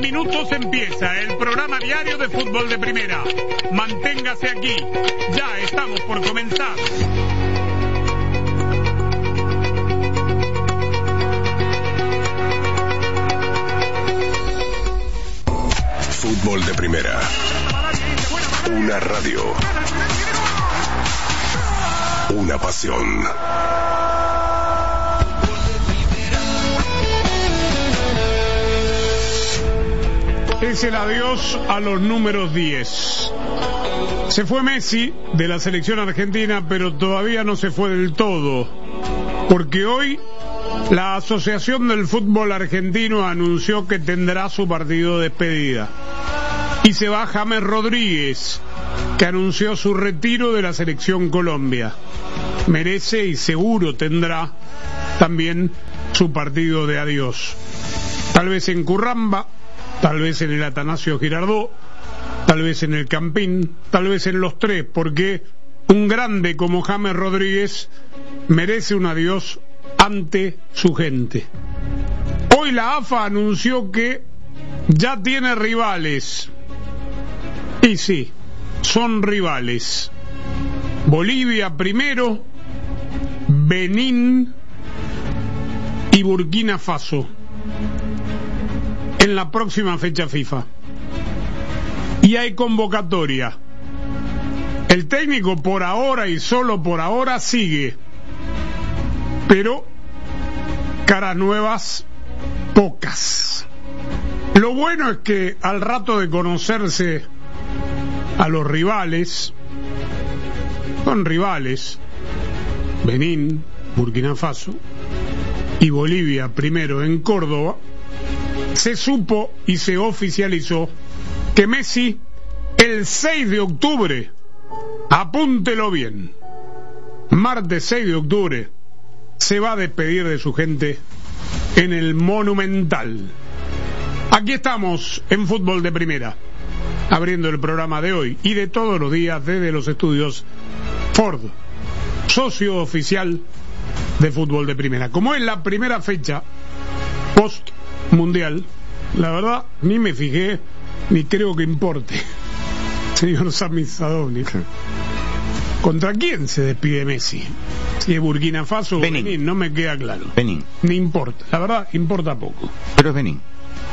minutos empieza el programa diario de fútbol de primera. Manténgase aquí, ya estamos por comenzar. Fútbol de primera. Una radio. Una pasión. Es el adiós a los números 10. Se fue Messi de la selección argentina, pero todavía no se fue del todo, porque hoy la Asociación del Fútbol Argentino anunció que tendrá su partido de despedida. Y se va James Rodríguez, que anunció su retiro de la selección Colombia. Merece y seguro tendrá también su partido de adiós. Tal vez en Curramba, tal vez en el Atanasio Girardot, tal vez en el Campín, tal vez en los tres, porque un grande como James Rodríguez merece un adiós ante su gente. Hoy la AFA anunció que ya tiene rivales. Y sí, son rivales. Bolivia primero, Benín y Burkina Faso en la próxima fecha FIFA. Y hay convocatoria. El técnico por ahora y solo por ahora sigue, pero caras nuevas pocas. Lo bueno es que al rato de conocerse a los rivales, son rivales, Benín, Burkina Faso y Bolivia primero en Córdoba, se supo y se oficializó que Messi el 6 de octubre, apúntelo bien, martes 6 de octubre, se va a despedir de su gente en el Monumental. Aquí estamos en Fútbol de Primera, abriendo el programa de hoy y de todos los días desde los estudios Ford, socio oficial de Fútbol de Primera. Como es la primera fecha post mundial, la verdad ni me fijé ni creo que importe, señor Sami Sadovnik. ¿Contra quién se despide Messi? Si es Burkina Faso o Benín, no me queda claro. Benín. Ni importa, la verdad importa poco. Pero es Benín.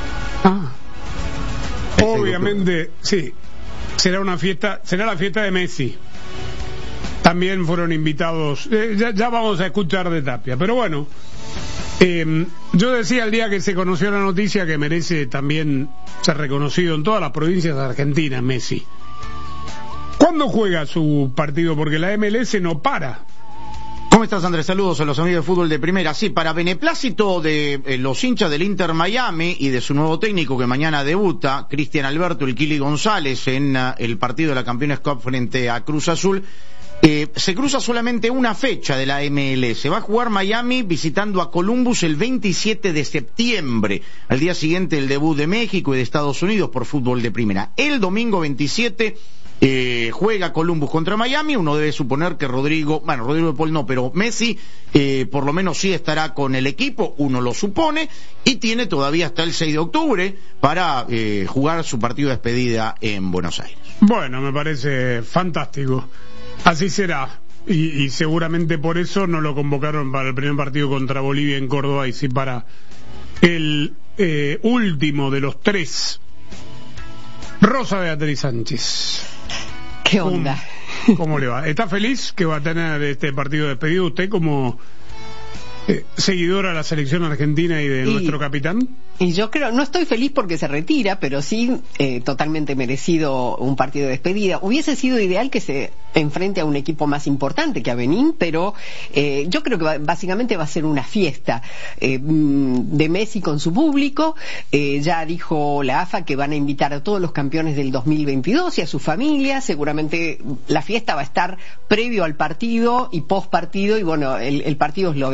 Obviamente, sí. Será una fiesta, será la fiesta de Messi. También fueron invitados. Ya vamos a escuchar de Tapia. Pero bueno, yo decía el día que se conoció la noticia que merece también ser reconocido en todas las provincias de Argentina, Messi. ¿Cuándo juega su partido? Porque la MLS no para. ¿Cómo estás, Andrés? Saludos a los amigos de Fútbol de Primera. Sí, para beneplácito de los hinchas del Inter Miami y de su nuevo técnico que mañana debuta, Cristian Alberto, el Kili González, en el partido de la Campeones Cup frente a Cruz Azul, se cruza solamente una fecha de la MLS. Va a jugar Miami visitando a Columbus el 27 de septiembre, al día siguiente el debut de México y de Estados Unidos por Fútbol de Primera. El domingo 27 juega Columbus contra Miami. Uno debe suponer que Rodrigo de Paul no, pero Messi por lo menos sí estará con el equipo, uno lo supone, y tiene todavía hasta el 6 de octubre para jugar su partido de despedida en Buenos Aires. Bueno, me parece fantástico. Así será, y seguramente por eso no lo convocaron para el primer partido contra Bolivia en Córdoba, y sí para el último de los tres. Rosa Beatriz Sánchez. ¿Qué onda? ¿Cómo le va? ¿Está feliz que va a tener este partido de despedido usted como seguidora de la selección argentina y de nuestro capitán? Y yo creo, no estoy feliz porque se retira, pero sí totalmente merecido un partido de despedida. Hubiese sido ideal que se enfrente a un equipo más importante que a Benín, pero yo creo que básicamente va a ser una fiesta de Messi con su público. Ya dijo la AFA que van a invitar a todos los campeones del 2022 y a su familia. Seguramente la fiesta va a estar previo al partido y post partido, y bueno, el partido es lo de menos,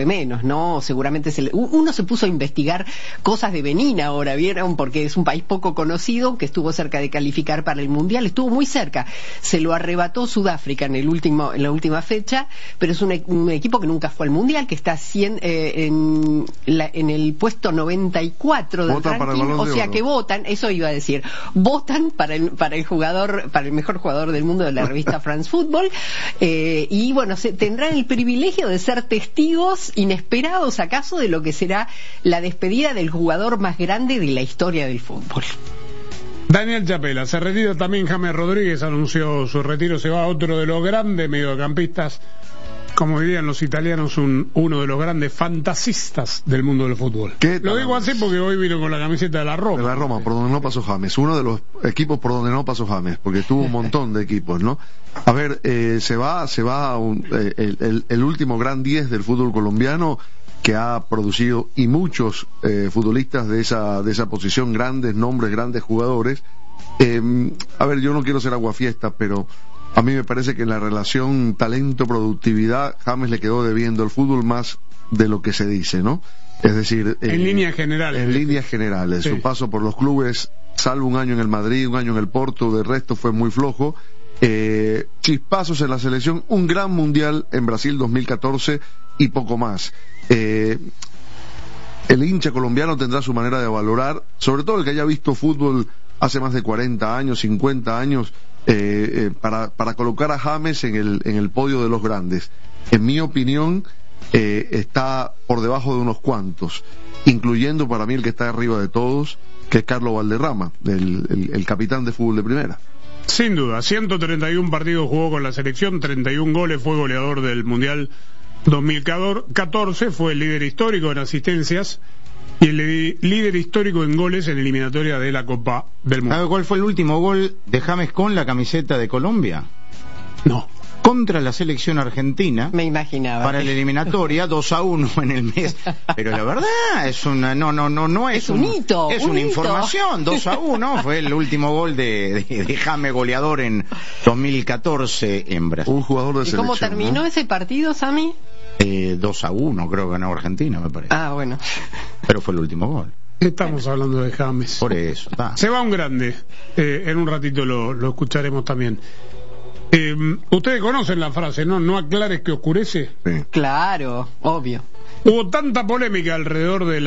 años, ¿no? Seguramente uno se puso a investigar cosas de Benín ahora, ¿vieron? Porque es un país poco conocido, que estuvo cerca de calificar para el Mundial, estuvo muy cerca. Se lo arrebató Sudáfrica en la última fecha, pero es un equipo que nunca fue al Mundial, que está en el puesto 94 del ranking, o sea que votan, eso iba a decir, votan para el mejor jugador del mundo de la revista France Football, y bueno, tendrán el privilegio de ser testigos inesperados acaso de lo que será la despedida del jugador más grande de la historia del fútbol. Daniel Chapela, se retira también. James Rodríguez anunció su retiro, se va a otro de los grandes mediocampistas, como dirían los italianos, uno de los grandes fantasistas del mundo del fútbol. Lo digo así porque hoy vino con la camiseta de la Roma. De la Roma, por donde no pasó James. Uno de los equipos por donde no pasó James, porque tuvo un montón de equipos, ¿no? A ver, se va el último gran 10 del fútbol colombiano, que ha producido, y muchos futbolistas de esa posición, grandes nombres, grandes jugadores. A ver, yo no quiero ser aguafiesta, pero a mí me parece que en la relación talento-productividad, James le quedó debiendo el fútbol más de lo que se dice, ¿no? Es decir, en líneas generales. En líneas generales. Sí. Su paso por los clubes, salvo un año en el Madrid, un año en el Porto, de resto fue muy flojo. Chispazos en la selección, un gran mundial en Brasil 2014 y poco más. El hincha colombiano tendrá su manera de valorar, sobre todo el que haya visto fútbol hace más de 40 años, 50 años, para colocar a James en el podio de los grandes. En mi opinión, está por debajo de unos cuantos, incluyendo para mí el que está arriba de todos, que es Carlos Valderrama, el capitán de fútbol de primera. Sin duda, 131 partidos jugó con la selección, 31 goles, fue goleador del Mundial 2014, fue el líder histórico en asistencias y el líder histórico en goles en eliminatoria de la Copa del Mundo. ¿Sabe cuál fue el último gol de James con la camiseta de Colombia? No. Contra la selección argentina. Me imaginaba. Para la eliminatoria, 2-1 en el mes. Pero la verdad es una, no es un hito. Es una información. 2-1 fue el último gol de James, goleador en 2014 en Brasil. Un jugador de ¿Y selección. cómo terminó ese partido, Sammy? 2-1, creo que ganó Argentina, me parece. Ah, bueno. Pero fue el último gol. Estamos hablando de James. Por eso. Se va un grande. En un ratito lo escucharemos también. Ustedes conocen la frase, ¿no? No aclares que oscurece. Sí. Claro, obvio. Hubo tanta polémica alrededor de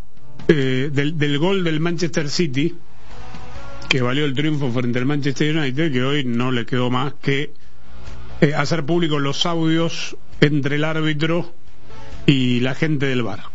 del gol del Manchester City, que valió el triunfo frente al Manchester United, que hoy no le quedó más que hacer públicos los audios entre el árbitro y la gente del VAR.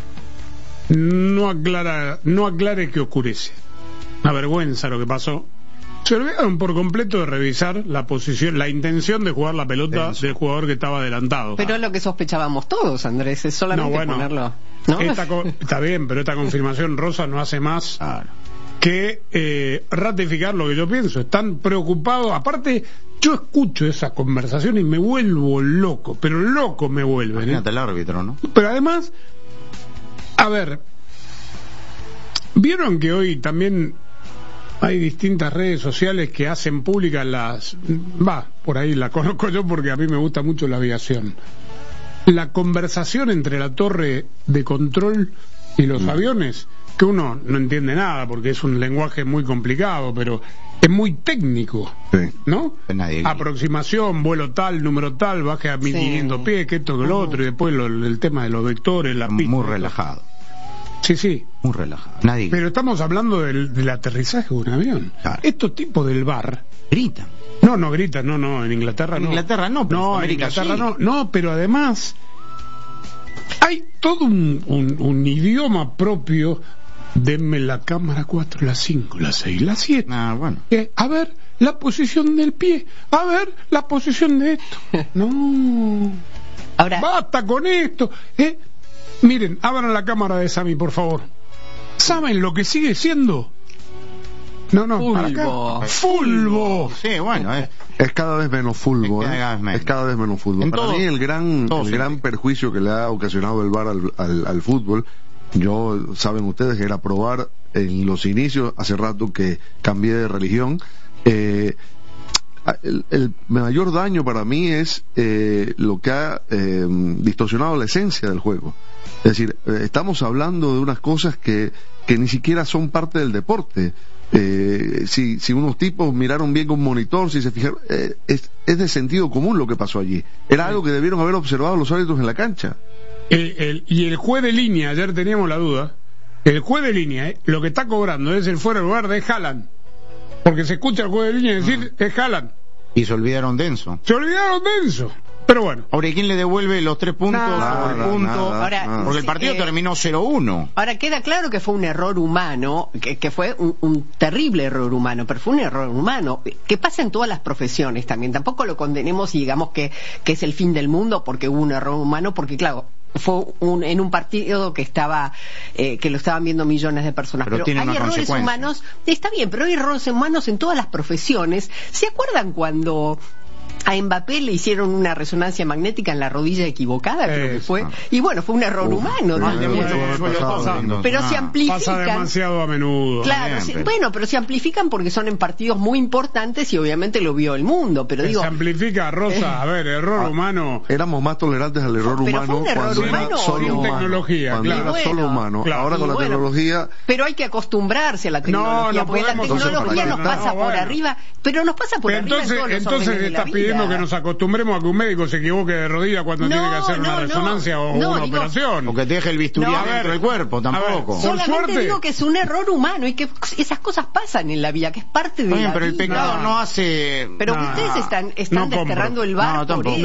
No aclare que oscurece. Una vergüenza lo que pasó. Se olvidaron por completo de revisar la posición, la intención de jugar la pelota del jugador que estaba adelantado. Pero es lo que sospechábamos todos, Andrés, es solamente ponerlo. ¿No? Está bien, pero esta confirmación, Rosa, no hace más que ratificar lo que yo pienso. Están preocupados. Aparte, yo escucho esa conversación y me vuelvo loco, pero loco me vuelven. Imagínate el árbitro, ¿no? Pero además, a ver, vieron que hoy también hay distintas redes sociales que hacen públicas por ahí la conozco yo porque a mí me gusta mucho la aviación. La conversación entre la torre de control y los aviones, que uno no entiende nada porque es un lenguaje muy complicado, pero es muy técnico, ¿no? Aproximación, vuelo tal, número tal, baje a 1500 pies, que esto, que lo otro, y después el tema de los vectores, la pista. Muy relajado. Sí. Muy relajado. Pero estamos hablando del aterrizaje de un avión. Claro. Estos tipos del VAR gritan. No gritan, no, en Inglaterra no. En Inglaterra no, pero no, en Inglaterra sí. No, pero además hay todo un idioma propio. Denme la cámara 4, la 5, la 6, la 7. Bueno. A ver, la posición del pie. A ver, la posición de esto. No. Ahora. Basta con esto. Miren, abran la cámara de Sammy, por favor. ¿Saben lo que sigue siendo? No, para acá. Fulbo. Sí, bueno, es cada vez menos fútbol. Es cada vez menos fútbol. Para mí el gran perjuicio que le ha ocasionado el VAR al fútbol, saben ustedes que era probar en los inicios, hace rato que cambié de religión. el mayor daño para mí es lo que ha distorsionado la esencia del juego. Es decir, estamos hablando de unas cosas que ni siquiera son parte del deporte. Si unos tipos miraron bien con monitor, si se fijaron, es de sentido común lo que pasó allí. Era algo que debieron haber observado los árbitros en la cancha. Y el juez de línea, ayer teníamos la duda, el juez de línea, lo que está cobrando es el fuera de lugar de Haaland, porque se escucha el juez de línea decir es Haaland. Y se olvidaron de Enzo. Pero bueno. Ahora, ¿y quién le devuelve los 3 puntos? Ahora, porque el partido terminó 0-1. Ahora queda claro que fue un error humano, que fue un terrible error humano, pero fue un error humano, que pasa en todas las profesiones también. Tampoco lo condenemos y digamos que es el fin del mundo porque hubo un error humano, porque claro, fue en un partido que lo estaban viendo millones de personas, pero hay errores humanos, está bien, pero hay errores humanos en todas las profesiones. ¿Se acuerdan cuando a Mbappé le hicieron una resonancia magnética en la rodilla equivocada, creo que fue? Y bueno, fue un error humano, pero se amplifican. Pasa demasiado a menudo. Claro, pero se amplifican porque son en partidos muy importantes y obviamente lo vio el mundo, pero digo... Se amplifica, Rosa, a ver, error humano... Éramos más tolerantes al error humano cuando era solo tecnología, era solo humano. Ahora con la tecnología... Pero hay que acostumbrarse a la tecnología, porque la tecnología nos pasa por arriba, pero nos pasa por arriba en todos los órdenes de la vida. Pidiendo que nos acostumbremos a que un médico se equivoque de rodilla cuando tiene que hacer una resonancia o una operación. O que te deje el bisturí dentro del cuerpo, tampoco. Solamente digo que es un error humano y que esas cosas pasan en la vida, que es parte de la vida. Pero el pecado no hace... Pero ustedes están desterrando el bar por eso.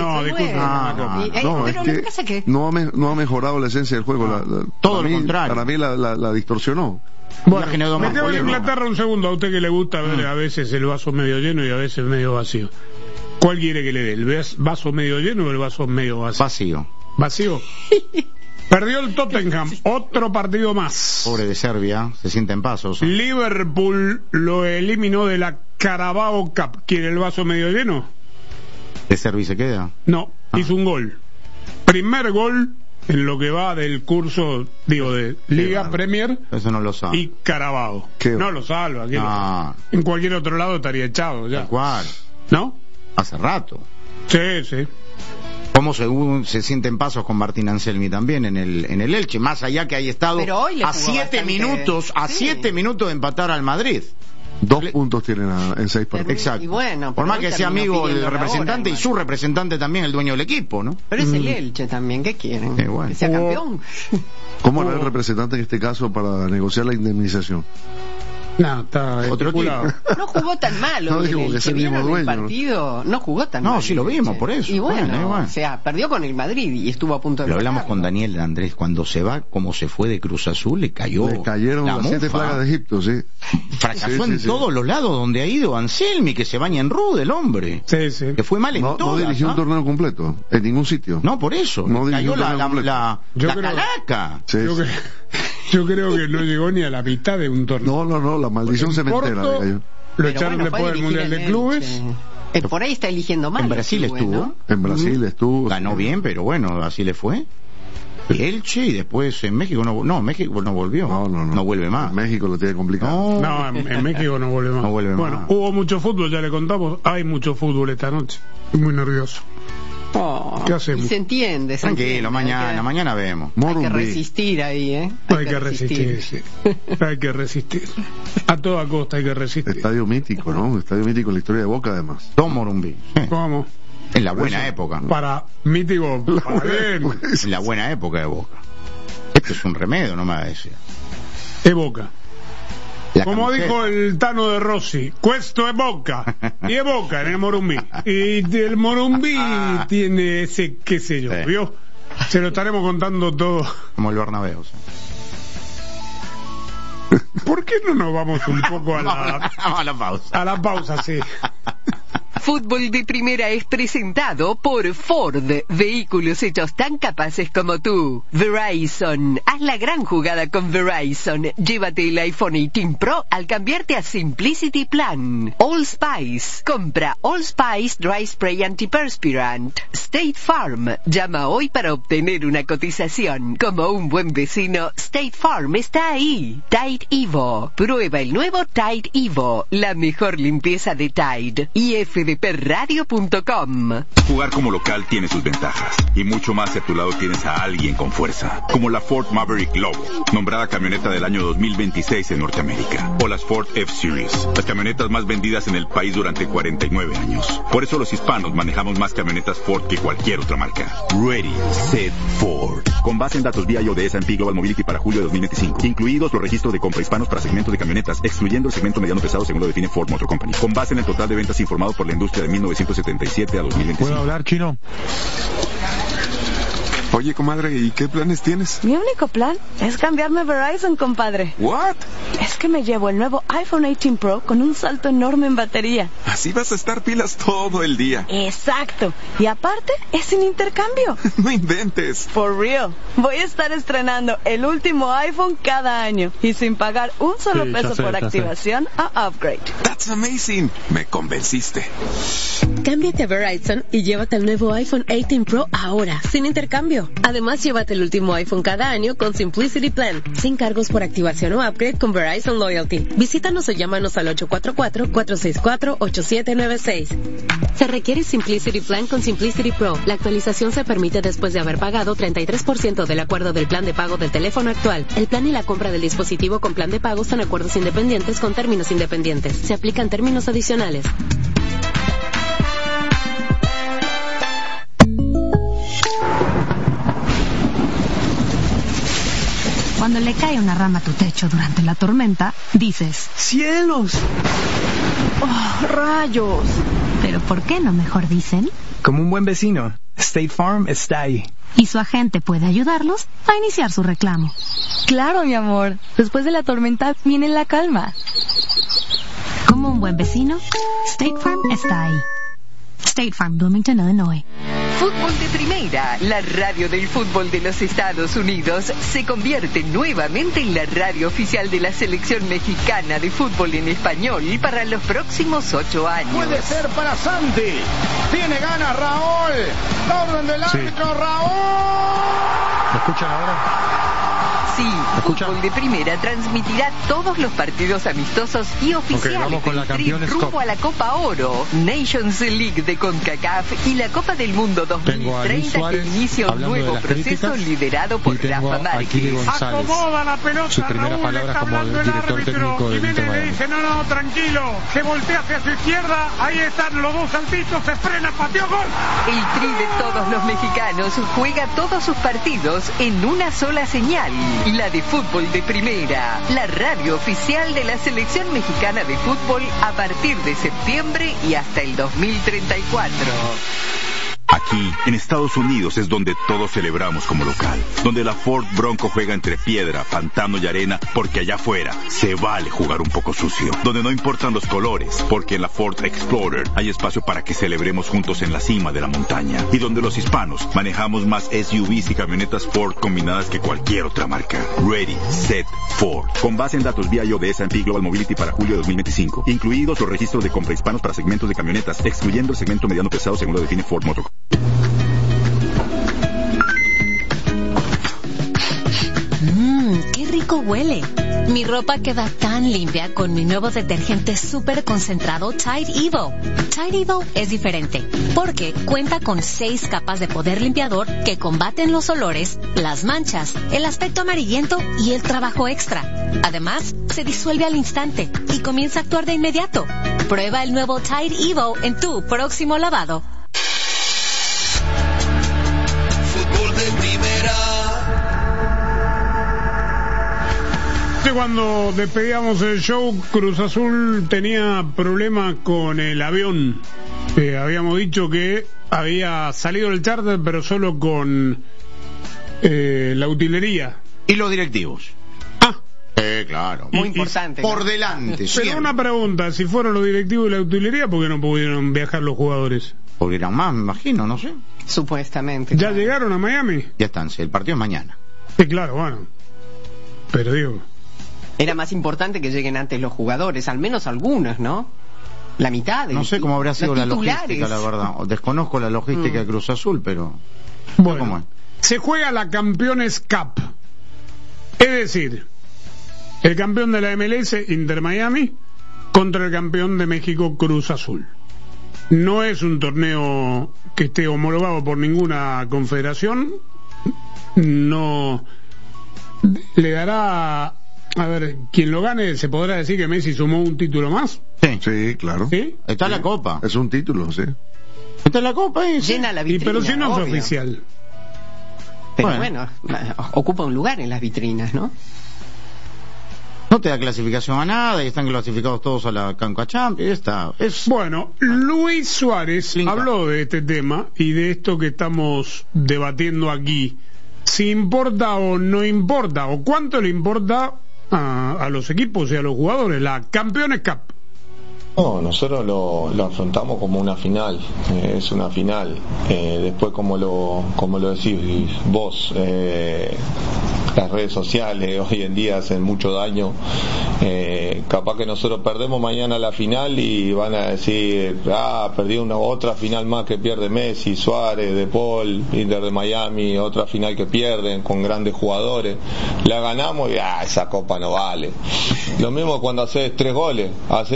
Pero lo que pasa es que no ha mejorado la esencia del juego. Todo lo contrario. Para mí la distorsionó. Bueno, metemos en Inglaterra un segundo. A usted que le gusta ver a veces el vaso medio lleno y a veces medio vacío. ¿Cuál quiere que le dé? ¿El vaso medio lleno o el vaso medio vacío? ¿Vacío? Perdió el Tottenham, otro partido más. Pobre de Serbia, se sienten pasos. Liverpool lo eliminó de la Carabao Cup. ¿Quiere el vaso medio lleno? ¿De Serbia se queda? No, hizo un gol. Primer gol en lo que va del curso, de Liga Premier. Eso no lo sabe. Y Carabao. No lo salva. En cualquier otro lado estaría echado ya. ¿Cuál? ¿No? Hace rato. Sí. ¿Cómo se sienten pasos con Martín Anselmi también en el Elche? Más allá que haya estado a 7 minutos de empatar al Madrid. 2 puntos tienen en 6 partidos. Exacto. Y bueno, por más que sea amigo el representante y su representante también el dueño del equipo, ¿no? Pero es el Elche también, ¿qué quieren? Que sea campeón. ¿Cómo hará el representante en este caso para negociar la indemnización? No, está otro tipo. No jugó tan mal. No digo que es el mismo dueño. Partido no jugó tan mal. No, sí lo vimos, por eso. Y bueno, o sea, perdió con el Madrid y estuvo a punto de... Lo hablamos con Daniel Andrés, cuando se va, como se fue de Cruz Azul, le cayeron las 7 plagas de Egipto, sí. Fracasó en todos los lados donde ha ido Anselmi, que se baña en ruda el hombre. Sí. Que fue mal en todas. No dirigió un torneo completo, en ningún sitio. No, por eso. No cayó la calaca. Sí. Yo creo que no llegó ni a la mitad de un torneo. No, la maldición cementera le cayó. Lo echaron después del Mundial de Clubes. Por ahí está eligiendo mal. En Brasil estuvo, ¿no? En Brasil estuvo. Ganó bien, pero bueno, así le fue. Elche y después en México México no volvió. No vuelve más. En México lo tiene complicado. No, en México no vuelve más. Bueno, hubo mucho fútbol, ya le contamos. Hay mucho fútbol esta noche. Estoy muy nervioso. ¿Qué hacemos? Y se entiende. Tranquilo, mañana vemos. Hay que resistir ahí, Hay que resistir, sí. Hay que resistir. A toda costa hay que resistir. Estadio mítico, ¿no? Estadio mítico en la historia de Boca, además. Don Morumbí. ¿Cómo? En la buena época. Para mítico, para bien. En la buena época de Boca. Esto es un remedio, no me va a decir. Es Boca. Como dijo el Tano de Rossi, questo es Boca. Y es Boca en el Morumbí. Y el Morumbí tiene ese, qué sé yo, ¿vio? Se lo estaremos contando todo. Como el Bernabéu. ¿Por qué no nos vamos un poco a la pausa? A la pausa, sí. Fútbol de Primera es presentado por Ford, vehículos hechos tan capaces como tú. Verizon, haz la gran jugada con Verizon. Llévate el iPhone 18 Pro al cambiarte a Simplicity Plan. Allspice, compra Allspice Dry Spray Antiperspirant. State Farm, llama hoy para obtener una cotización. Como un buen vecino, State Farm está ahí. Tide Evo, prueba el nuevo Tide Evo, la mejor limpieza de Tide. Y FD fdpradio.com. Jugar como local tiene sus ventajas, y mucho más si a tu lado tienes a alguien con fuerza, como la Ford Maverick Lobo, nombrada camioneta del año 2026 en Norteamérica, o las Ford F-Series, las camionetas más vendidas en el país durante 49 años. Por eso los hispanos manejamos más camionetas Ford que cualquier otra marca. Ready, Set, Ford. Con base en datos BIO de S&P Global Mobility para julio de 2025, incluidos los registros de compra hispanos para segmentos de camionetas, excluyendo el segmento mediano pesado según lo define Ford Motor Company. Con base en el total de ventas informado por la industria de 1977 a 2025. ¿Puedo hablar chino? Oye, comadre, ¿y qué planes tienes? Mi único plan es cambiarme a Verizon, compadre. ¿What? Es que me llevo el nuevo iPhone 18 Pro con un salto enorme en batería. Así vas a estar pilas todo el día. Exacto. Y aparte, es sin intercambio. No inventes. For real. Voy a estar estrenando el último iPhone cada año y sin pagar un solo peso por activación a upgrade. That's amazing. Me convenciste. Cámbiate a Verizon y llévate el nuevo iPhone 18 Pro ahora, sin intercambio. Además, llévate el último iPhone cada año con Simplicity Plan, sin cargos por activación o upgrade con Verizon Loyalty. Visítanos o llámanos al 844-464-8796. Se requiere Simplicity Plan con Simplicity Pro. La actualización se permite después de haber pagado 33% del acuerdo del plan de pago del teléfono actual. El plan y la compra del dispositivo con plan de pago son acuerdos independientes con términos independientes. Se aplican términos adicionales. Cuando le cae una rama a tu techo durante la tormenta, dices: ¡cielos! ¡Oh, rayos! Pero ¿por qué no mejor dicen? Como un buen vecino, State Farm está ahí. Y su agente puede ayudarlos a iniciar su reclamo. Claro, mi amor. Después de la tormenta viene la calma. Como un buen vecino, State Farm está ahí. State Farm, Bloomington, Illinois. Fútbol de Primera, la radio del fútbol de los Estados Unidos, se convierte nuevamente en la radio oficial de la selección mexicana de fútbol en español para los próximos 8 años. Puede ser para Santi. Tiene ganas Raúl. Orden del árbitro, Raúl. ¿Me escuchan ahora? Sí, Fútbol de Primera transmitirá todos los partidos amistosos y oficiales vamos con la del Tri Campeones rumbo Cup. a la Copa Oro, Nations League de CONCACAF y la Copa del Mundo Tengo a Luis 2030 Suárez que inicia un hablando de nuevo las proceso críticas, liderado por y tengo Rafa a Kili Márquez. González. Acomoda la pelota, Su primera Raúl, palabra está como hablando el director árbitro. técnico del Jiménez Inter le Miami. dice, no, tranquilo, se voltea hacia su izquierda, ahí están los dos saltitos, se frena, pateó, gol. El Tri de todos los mexicanos juega todos sus partidos en una sola señal, la de Fútbol de Primera, la radio oficial de la selección mexicana de fútbol a partir de septiembre y hasta el 2034. Aquí, en Estados Unidos, es donde todos celebramos como local. Donde la Ford Bronco juega entre piedra, pantano y arena, porque allá afuera se vale jugar un poco sucio. Donde no importan los colores, porque en la Ford Explorer hay espacio para que celebremos juntos en la cima de la montaña. Y donde los hispanos manejamos más SUVs y camionetas Ford combinadas que cualquier otra marca. Ready, Set, Ford. Con base en datos BIO de S&P Global Mobility para julio de 2025. Incluidos los registros de compra hispanos para segmentos de camionetas, excluyendo el segmento mediano pesado según lo define Ford Motor. ¡Qué rico huele! Mi ropa queda tan limpia con mi nuevo detergente súper concentrado Tide Evo. Tide Evo es diferente porque cuenta con 6 capas de poder limpiador que combaten los olores, las manchas, el aspecto amarillento y el trabajo extra. Además, se disuelve al instante y comienza a actuar de inmediato. Prueba el nuevo Tide Evo en tu próximo lavado. Fútbol de Primera. Cuando despedíamos el show, Cruz Azul tenía problemas con el avión. Habíamos dicho que había salido el charter, pero solo con la utilería. Y los directivos. Claro. Muy importante. Por ¿no? delante, Pero siempre. una pregunta, si fueron los directivos y la utilería, ¿por qué no pudieron viajar los jugadores? Porque eran más, me imagino, no sé. Supuestamente. ¿Ya llegaron a Miami? Ya están, sí, el partido es mañana. Sí, claro, bueno. Pero digo... Era más importante que lleguen antes los jugadores, al menos algunos, ¿no? La mitad de No sé cómo habrá sido la logística, la verdad. Desconozco la logística de Cruz Azul, pero... Bueno, ¿cómo es? se juega la Campeones Cup. Es decir, el campeón de la MLS, Inter Miami, contra el campeón de México, Cruz Azul. no es un torneo que esté homologado por ninguna confederación, no le dará, a ver, quien lo gane, ¿se podrá decir que Messi sumó un título más? Sí, claro. ¿Sí? Está la copa. Es un título, sí. Está la copa y llena la vitrina. Pero si no es obvio. oficial. Pero bueno, ocupa un lugar en las vitrinas, ¿no? No te da clasificación a nada y están clasificados todos a la Conca Champions. Bueno, Luis Suárez habló de este tema y de esto que estamos debatiendo aquí. Si importa o no importa, o cuánto le importa a los equipos y a los jugadores la Campeones Cup. No, nosotros lo afrontamos como una final, es una final. Después, como lo decís vos, las redes sociales hoy en día hacen mucho daño. Capaz que nosotros perdemos mañana la final y van a decir, perdió una otra final más que pierde Messi, Suárez, De Paul, Inter de Miami, otra final que pierden con grandes jugadores. La ganamos y esa copa no vale. Lo mismo cuando haces 3 goles,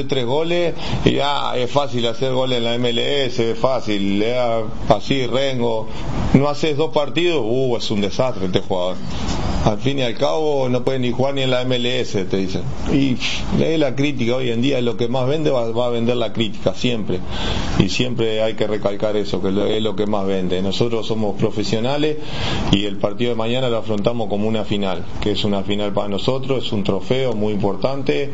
y es fácil hacer goles en la MLS, es fácil, así Rengo, no haces 2 partidos, es un desastre este jugador. Al fin y al cabo no puede ni jugar ni en la MLS, te dicen. Y es la crítica hoy en día, lo que más vende va a vender la crítica, siempre. Y siempre hay que recalcar eso, que es lo que más vende. Nosotros somos profesionales y el partido de mañana lo afrontamos como una final, que es una final para nosotros, es un trofeo muy importante,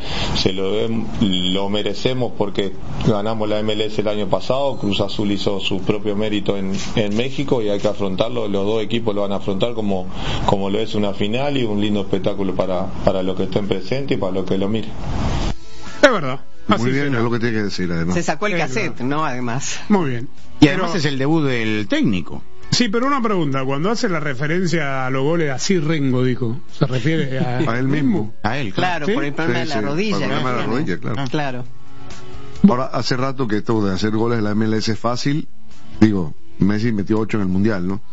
lo merecemos porque ganamos la MLS el año pasado, Cruz Azul hizo su propio mérito en México y hay que afrontarlo, los dos equipos lo van a afrontar como lo es una final y un lindo espectáculo para los que estén presentes y para los que lo miren. Es verdad. Muy bien, es lo que tiene que decir además. Se sacó el cassette, ¿no? Además. Muy bien. Y además es el debut del técnico. Sí, pero una pregunta, cuando hace la referencia a los goles, así Rengo dijo, ¿se refiere a él mismo? A él, claro, ¿sí? por el problema de la rodilla. Por el problema de la rodilla, claro. Claro. Ahora, hace rato que esto de hacer goles en la MLS es fácil. Digo, Messi metió 8 en el Mundial, ¿no?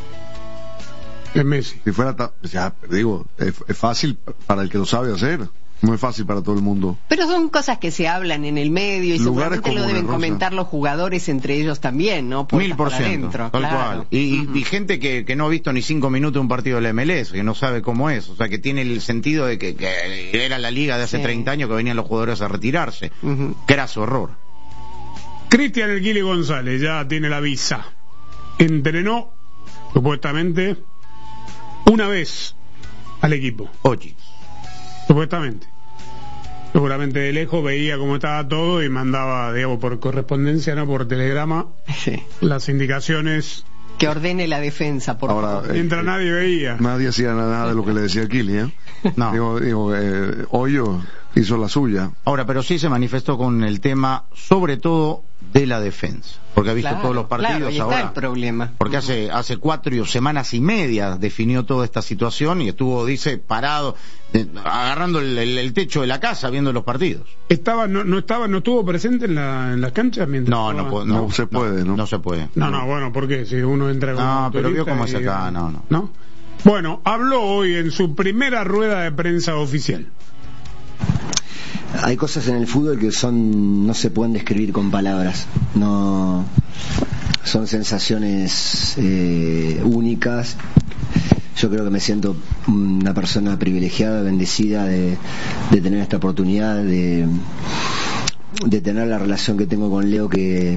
Es Messi. Si fuera es fácil para el que lo sabe hacer. No es fácil para todo el mundo. Pero son cosas que se hablan en el medio y Lugares seguramente lo deben comentar los jugadores entre ellos también, ¿no? 1000%, tal cual. Y gente que no ha visto ni 5 minutos un partido de la MLS, que no sabe cómo es, o sea, que tiene el sentido de que era la liga de hace 30 años que venían los jugadores a retirarse. Graso horror. Cristian El Guili González ya tiene la visa. Entrenó, supuestamente, una vez al equipo. Oye. Supuestamente. Seguramente de lejos veía cómo estaba todo y mandaba, digamos, por correspondencia, no por telegrama, las indicaciones. Que ordene la defensa, por favor. Mientras nadie veía. Nadie hacía nada de lo que le decía Kili, ¿eh? No. Hoyo hizo la suya. Ahora, pero sí se manifestó con el tema, sobre todo, de la defensa. Porque ha visto todos los partidos ahí ahora. Está el problema. Porque hace 4 semanas y media definió toda esta situación y estuvo, dice, parado, agarrando el techo de la casa viendo los partidos. No estuvo presente en las canchas mientras no se puede. No se puede. No, bueno, ¿por qué? Si uno entra con no, pero vio cómo es acá, no. Bueno, habló hoy en su primera rueda de prensa oficial. Hay cosas en el fútbol que no se pueden describir con palabras, no son sensaciones únicas. Yo creo que me siento una persona privilegiada, bendecida de tener esta oportunidad de tener la relación que tengo con Leo, que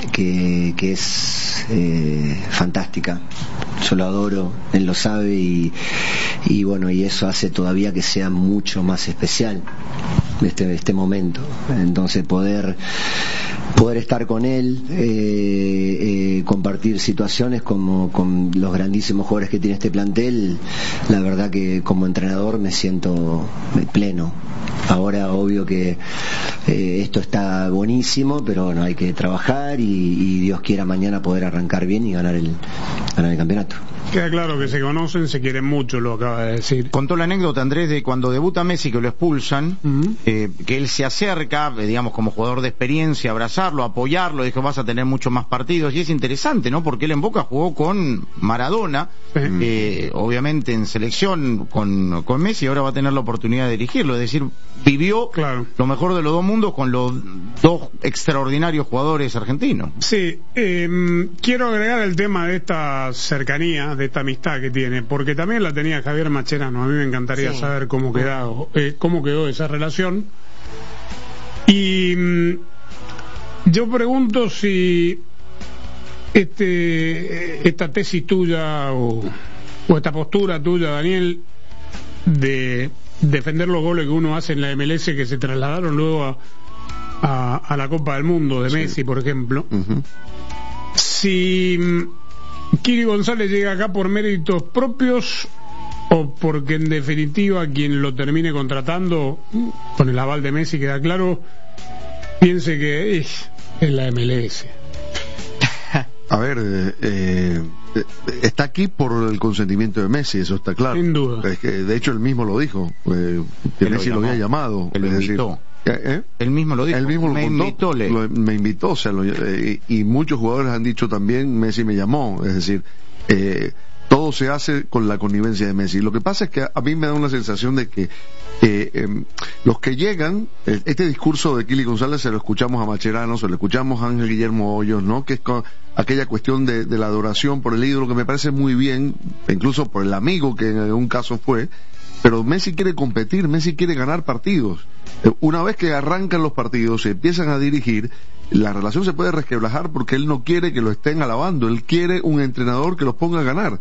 es fantástica. Yo lo adoro, él lo sabe y bueno, y eso hace todavía que sea mucho más especial este momento. Entonces poder estar con él, compartir situaciones como con los grandísimos jugadores que tiene este plantel, la verdad que como entrenador me siento pleno. Ahora obvio que esto está buenísimo, pero bueno, hay que trabajar y Dios quiera mañana poder arrancar bien y ganar el campeonato. Queda claro que se conocen, se quieren mucho, lo acaba de decir. Contó la anécdota, Andrés, de cuando debuta Messi, que lo expulsan, que él se acerca, digamos, como jugador de experiencia, a abrazarlo, a apoyarlo, dijo, vas a tener muchos más partidos, y es interesante, ¿no? Porque él en Boca jugó con Maradona, obviamente en selección con Messi, ahora va a tener la oportunidad de dirigirlo, es decir, vivió lo mejor de los dos mundos. mundo con los dos extraordinarios jugadores argentinos. Sí, quiero agregar el tema de esta cercanía, de esta amistad que tiene, porque también la tenía Javier Mascherano. A mí me encantaría saber cómo quedó esa relación. Y yo pregunto si esta tesis tuya o esta postura tuya, Daniel, de defender los goles que uno hace en la MLS, que se trasladaron luego a la Copa del Mundo de Messi, por ejemplo. Si Kili González llega acá por méritos propios o porque en definitiva quien lo termine contratando, con el aval de Messi, queda claro, piense que es la MLS. A ver, está aquí por el consentimiento de Messi, eso está claro. Sin duda. Es que, de hecho, él mismo lo dijo, que Messi lo había llamado. Él lo invitó. Él mismo lo dijo. Él mismo me invitó. Me invitó, o sea, y muchos jugadores han dicho también, Messi me llamó. Es decir, todo se hace con la connivencia de Messi. Lo que pasa es que a mí me da una sensación de que los que llegan, este discurso de Kili González se lo escuchamos a Mascherano, se lo escuchamos a Ángel Guillermo Hoyos, ¿no? Que es aquella cuestión de la adoración por el ídolo, que me parece muy bien, incluso por el amigo que en algún caso fue. Pero Messi quiere competir, Messi quiere ganar partidos. Una vez que arrancan los partidos, se empiezan a dirigir, la relación se puede resquebrajar porque él no quiere que lo estén alabando, él quiere un entrenador que los ponga a ganar.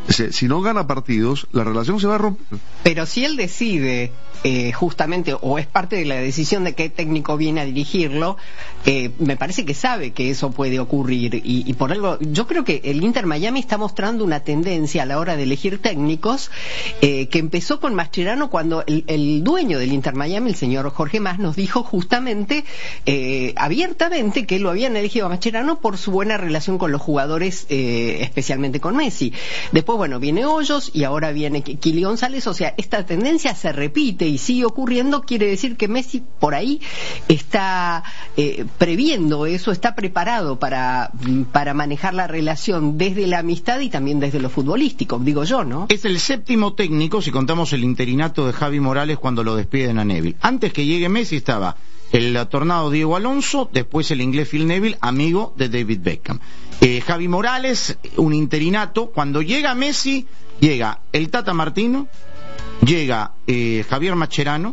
Si no gana partidos, la relación se va a romper. Pero si él decide, justamente, o es parte de la decisión de qué técnico viene a dirigirlo, me parece que sabe que eso puede ocurrir, y por algo, yo creo que el Inter Miami está mostrando una tendencia a la hora de elegir técnicos, que empezó con Mascherano, cuando el dueño del Inter Miami, el señor Jorge Mas, nos dijo justamente, abiertamente, que lo habían elegido a Mascherano por su buena relación con los jugadores, especialmente con Messi. Después, bueno, viene Hoyos y ahora viene Kili González. O sea, esta tendencia se repite y sigue ocurriendo. Quiere decir que Messi por ahí está previendo eso, está preparado para manejar la relación desde la amistad y también desde lo futbolístico, digo yo, ¿no? Es el séptimo técnico, si contamos el interinato de Javi Morales cuando lo despiden a Neville. Antes que llegue Messi estaba el tornado Diego Alonso, después el inglés Phil Neville, amigo de David Beckham. Javi Morales, un interinato. Cuando llega Messi, llega el Tata Martino, llega Javier Mascherano,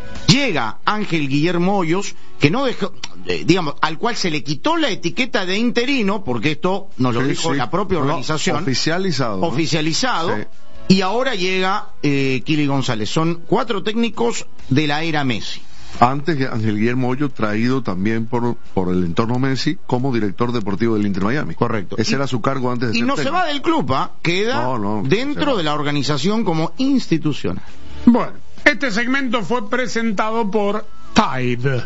llega Ángel Guillermo Hoyos, que no dejó, digamos, al cual se le quitó la etiqueta de interino, porque esto nos lo dijo la propia organización. Oficializado. Sí. Y ahora llega Kili González. Son 4 técnicos de la era Messi. Antes que Ángel Guillermo Hoyos, traído también por el entorno Messi como director deportivo del Inter Miami. Correcto. Ese era su cargo antes de ser no técnico. Se va del club, queda dentro de la organización como institucional. Bueno, este segmento fue presentado por Tide.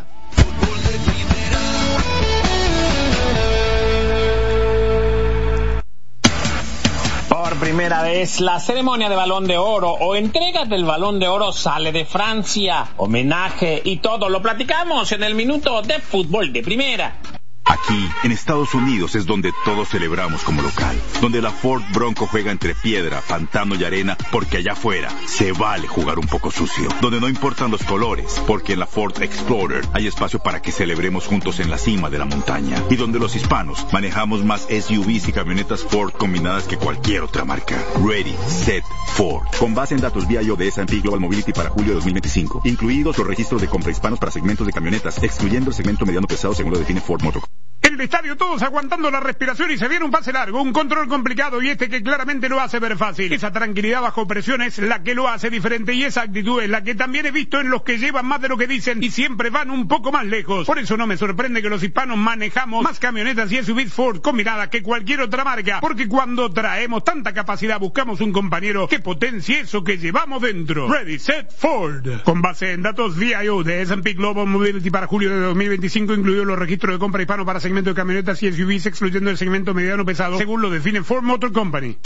Por primera vez, la ceremonia de Balón de Oro o entrega del Balón de Oro sale de Francia. Homenaje y todo lo platicamos en el minuto de fútbol de primera. Aquí, en Estados Unidos, es donde todos celebramos como local. Donde la Ford Bronco juega entre piedra, pantano y arena, porque allá afuera se vale jugar un poco sucio. Donde no importan los colores, porque en la Ford Explorer hay espacio para que celebremos juntos en la cima de la montaña. Y donde los hispanos manejamos más SUVs y camionetas Ford combinadas que cualquier otra marca. Ready, Set, Ford. Con base en datos VIO de S&P Global Mobility para julio de 2025. Incluidos los registros de compra hispanos para segmentos de camionetas, excluyendo el segmento mediano pesado según lo define Ford Motor. En el estadio todos aguantando la respiración y se viene un pase largo, un control complicado y que claramente lo hace ver fácil. Esa tranquilidad bajo presión es la que lo hace diferente y esa actitud es la que también he visto en los que llevan más de lo que dicen y siempre van un poco más lejos. Por eso no me sorprende que los hispanos manejamos más camionetas y SUVs Ford combinadas que cualquier otra marca, porque cuando traemos tanta capacidad buscamos un compañero que potencie eso que llevamos dentro. Ready, Set, Ford. Con base en datos VIO de S&P Global Mobility para julio de 2025, incluidos los registros de compra hispano para segmento de camionetas y SUVs, excluyendo el segmento mediano pesado, según lo define Ford Motor Company.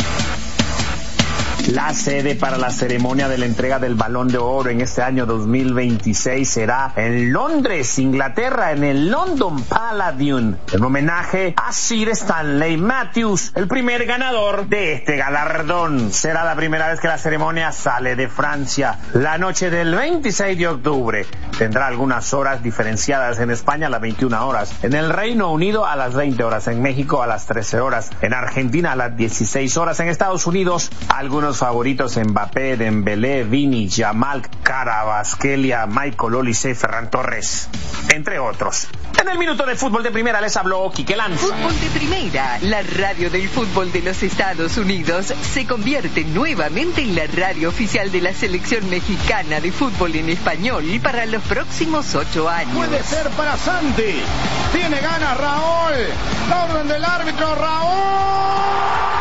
La sede para la ceremonia de la entrega del Balón de Oro en este año 2026 será en Londres, Inglaterra, en el London Palladium, en homenaje a Sir Stanley Matthews, el primer ganador de este galardón. Será la primera vez que la ceremonia sale de Francia. La noche del 26 de octubre tendrá algunas horas diferenciadas en España a las 21 horas, en el Reino Unido a las 20 horas, en México a las 13 horas, en Argentina a las 16 horas, en Estados Unidos algunos favoritos: Mbappé, Dembélé, Vini, Yamal, Kvaratskhelia, Michael Olise, Ferran Torres, entre otros. En el Minuto de Fútbol de Primera les habló Quique Lanz. Fútbol de Primera, la radio del fútbol de los Estados Unidos, se convierte nuevamente en la radio oficial de la selección mexicana de fútbol en español para los próximos 8 años. Puede ser para Santi. Tiene ganas Raúl. La orden del árbitro, Raúl.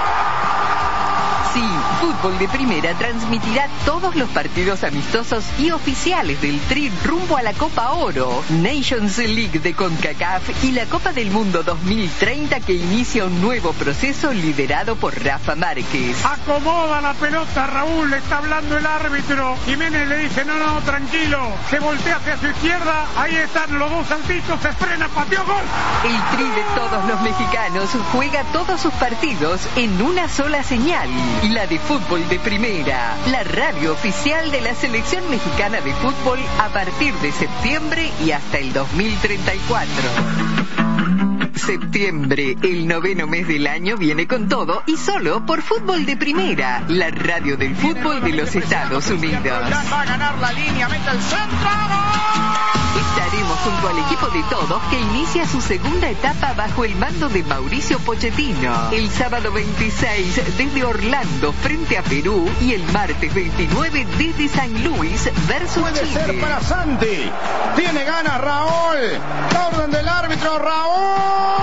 Sí, Fútbol de Primera transmitirá todos los partidos amistosos y oficiales del Tri rumbo a la Copa Oro, Nations League de CONCACAF y la Copa del Mundo 2030, que inicia un nuevo proceso liderado por Rafa Márquez. Acomoda la pelota, Raúl, le está hablando el árbitro. Jiménez le dice, no, tranquilo. Se voltea hacia su izquierda, ahí están los dos saltitos, se frena, pateó, gol. El Tri de todos los mexicanos juega todos sus partidos en una sola señal, la de Fútbol de Primera, la radio oficial de la selección mexicana de fútbol a partir de septiembre y hasta el 2034. Septiembre, el 9º mes del año, viene con todo y solo por Fútbol de Primera, la radio del fútbol de los Estados Unidos. Va a ganar la línea, mete el centro. Estaremos junto al equipo de todos que inicia su segunda etapa bajo el mando de Mauricio Pochettino. El sábado 26 desde Orlando frente a Perú y el martes 29 desde San Luis versus Puede Chile. ser para Santi. Tiene ganas Raúl. La orden del árbitro, Raúl.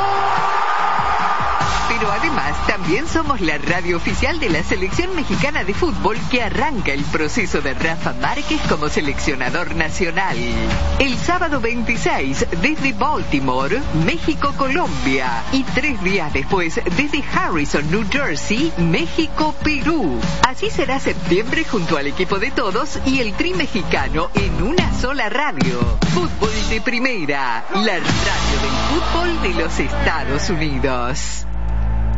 Pero además también somos la radio oficial de la selección mexicana de fútbol, que arranca el proceso de Rafa Márquez como seleccionador nacional. El sábado 26 desde Baltimore, México-Colombia, y 3 días después desde Harrison, New Jersey, México-Perú. Así será septiembre junto al equipo de todos y el Tri mexicano en una sola radio. Fútbol de Primera, la radio del fútbol de los Estados Unidos.